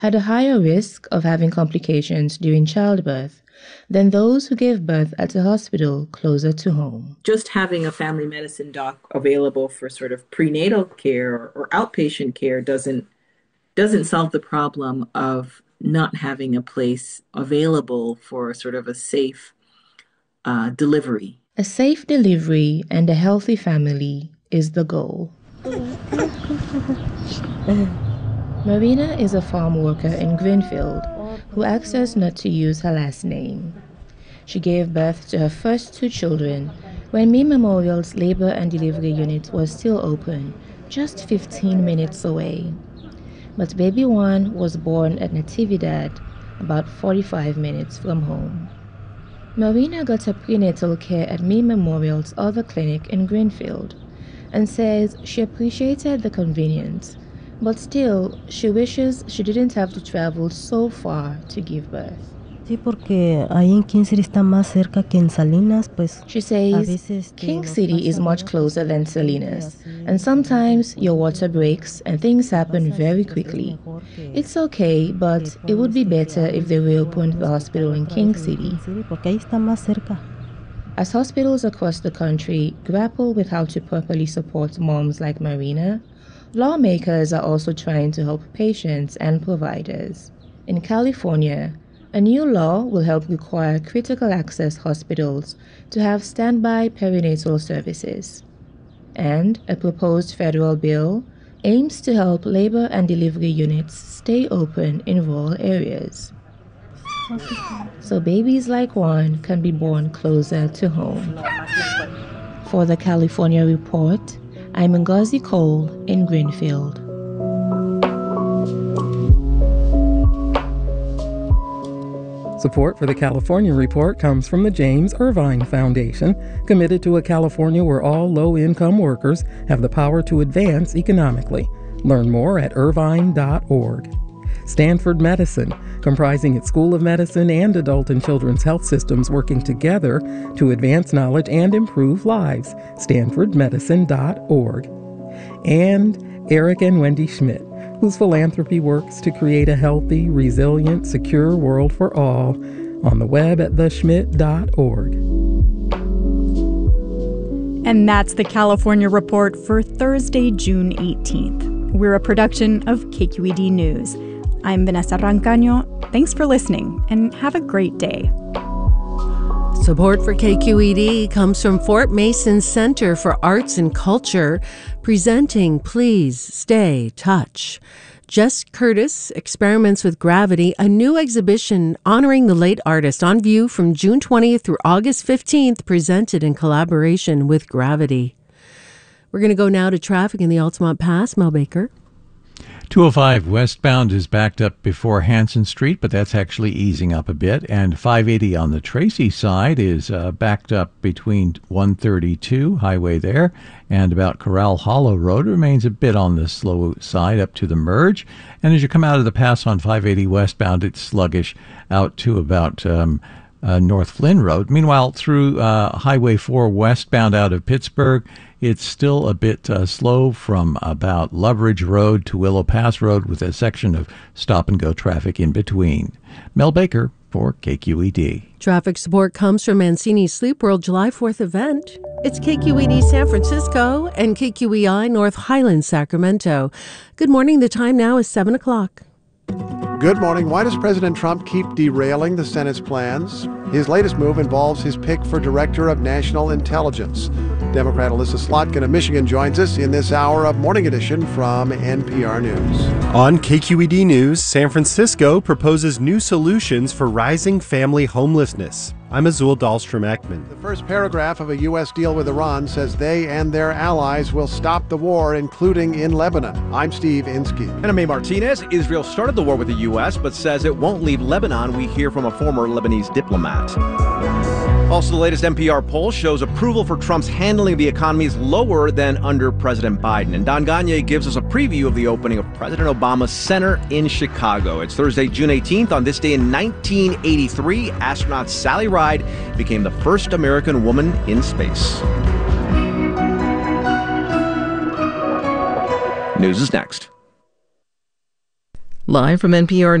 had a higher risk of having complications during childbirth than those who gave birth at a hospital closer to home. Just having a family medicine doc available for sort of prenatal care or outpatient care doesn't solve the problem of not having a place available for sort of a safe delivery. A safe delivery and a healthy family is the goal. Marina is a farm worker in Greenfield who asked us not to use her last name. She gave birth to her first two children when May Memorial's labor and delivery unit was still open, just 15 minutes away. But baby one was born at Natividad, about 45 minutes from home. Marina got her prenatal care at May Memorial's other clinic in Greenfield and says she appreciated the convenience, but still she wishes she didn't have to travel so far to give birth. Sí, porque ahí en King City está más cerca que en Salinas, pues. She says King City is much closer than Salinas, and sometimes your water breaks and things happen very quickly. It's okay, but it would be better if they reopened the hospital in King City. Porque ahí está más cerca. As hospitals across the country grapple with how to properly support moms like Marina, lawmakers are also trying to help patients and providers. In California, a new law will help require critical access hospitals to have standby perinatal services. And a proposed federal bill aims to help labor and delivery units stay open in rural areas, so babies like Juan can be born closer to home. For the California Report, I'm Ngozi Cole in Greenfield. Support for the California Report comes from the James Irvine Foundation, committed to a California where all low-income workers have the power to advance economically. Learn more at irvine.org. Stanford Medicine, comprising its School of Medicine and adult and children's health systems working together to advance knowledge and improve lives. stanfordmedicine.org. And Eric and Wendy Schmidt, whose philanthropy works to create a healthy, resilient, secure world for all, on the web at theschmidt.org. And that's the California Report for Thursday, June 18th. We're a production of KQED News. I'm Vanessa Rancaño. Thanks for listening, and have a great day. Support for KQED comes from Fort Mason Center for Arts and Culture, presenting Please Stay Touch. Jess Curtis experiments with gravity, a new exhibition honoring the late artist, on view from June 20th through August 15th, presented in collaboration with Gravity. We're going to go now to traffic in the Altamont Pass. Mel Baker. 205 westbound is backed up before Hanson Street, but that's actually easing up a bit. And 580 on the Tracy side is backed up between 132 highway there and about Corral Hollow Road. Remains a bit on the slow side up to the merge. And as you come out of the pass on 580 westbound, it's sluggish out to about North Flynn Road. Meanwhile, through Highway 4 westbound out of Pittsburgh, it's still a bit slow from about Loveridge Road to Willow Pass Road, with a section of stop-and-go traffic in between. Mel Baker for KQED. Traffic support comes from Mancini's Sleep World July 4th event. It's KQED San Francisco and KQEI North Highlands, Sacramento. Good morning. The time now is 7 o'clock. Good morning. Why does President Trump keep derailing the Senate's plans? His latest move involves his pick for Director of National Intelligence. Democrat Alyssa Slotkin of Michigan joins us in this hour of Morning Edition from NPR News. On KQED News, San Francisco proposes new solutions for rising family homelessness. I'm Azul Dahlstrom-Ekman. The first paragraph of a U.S. deal with Iran says they and their allies will stop the war, including in Lebanon. I'm Steve Inskeep. And May Martinez. Israel started the war with the U.S., but says it won't leave Lebanon. We hear from a former Lebanese diplomat. Also, the latest NPR poll shows approval for Trump's handling of the economy is lower than under President Biden. And Don Gagné gives us a preview of the opening of President Obama's Center in Chicago. It's Thursday, June 18th. On this day in 1983, astronaut Sally Ride became the first American woman in space. News is next. Live from NPR